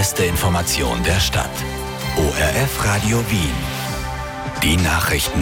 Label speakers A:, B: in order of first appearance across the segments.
A: beste Information der Stadt. ORF Radio Wien. Die Nachrichten.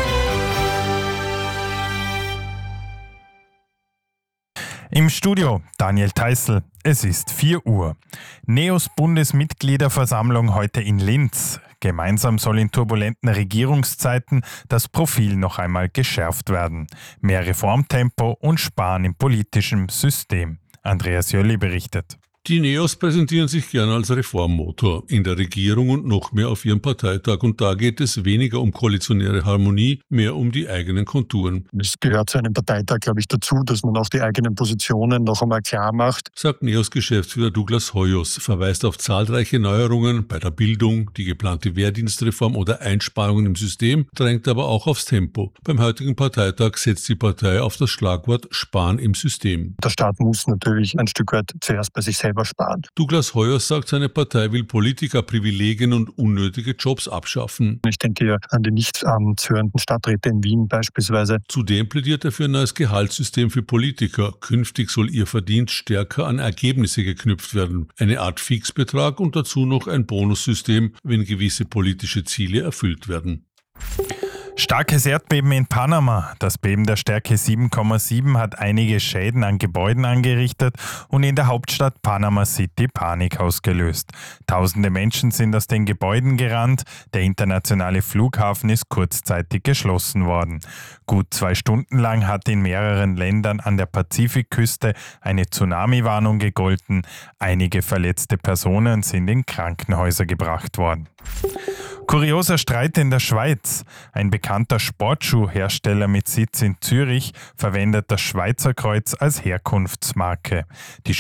B: Im Studio Daniel Theißl. Es ist 4 Uhr. NEOS Bundesmitgliederversammlung heute in Linz. Gemeinsam soll in turbulenten Regierungszeiten das Profil noch einmal geschärft werden. Mehr Reformtempo und Sparen im politischen System. Andreas Jölli berichtet.
C: Die NEOS präsentieren sich gerne als Reformmotor in der Regierung und noch mehr auf ihrem Parteitag. Und da geht es weniger um koalitionäre Harmonie, mehr um die eigenen Konturen.
D: Es gehört zu einem Parteitag, glaube ich, dazu, dass man auch die eigenen Positionen noch einmal klar macht.
C: Sagt NEOS-Geschäftsführer Douglas Hoyos, verweist auf zahlreiche Neuerungen bei der Bildung, die geplante Wehrdienstreform oder Einsparungen im System, drängt aber auch aufs Tempo. Beim heutigen Parteitag setzt die Partei auf das Schlagwort Sparen im System.
D: Der Staat muss natürlich ein Stück weit zuerst bei sich selber sparen.
C: Douglas Hoyos sagt, seine Partei will Politikerprivilegien und unnötige Jobs abschaffen.
D: Ich denke hier an die nicht amtshörenden Stadträte in Wien beispielsweise.
C: Zudem plädiert er für ein neues Gehaltssystem für Politiker. Künftig soll ihr Verdienst stärker an Ergebnisse geknüpft werden. Eine Art Fixbetrag und dazu noch ein Bonussystem, wenn gewisse politische Ziele erfüllt werden.
B: Starkes Erdbeben in Panama. Das Beben der Stärke 7,7 hat einige Schäden an Gebäuden angerichtet und in der Hauptstadt Panama City Panik ausgelöst. Tausende Menschen sind aus den Gebäuden gerannt. Der internationale Flughafen ist kurzzeitig geschlossen worden. Gut 2 Stunden lang hat in mehreren Ländern an der Pazifikküste eine Tsunami-Warnung gegolten. Einige verletzte Personen sind in Krankenhäuser gebracht worden. Kurioser Streit in der Schweiz. Ein bekannter Sportschuhhersteller mit Sitz in Zürich verwendet das Schweizer Kreuz als Herkunftsmarke. Die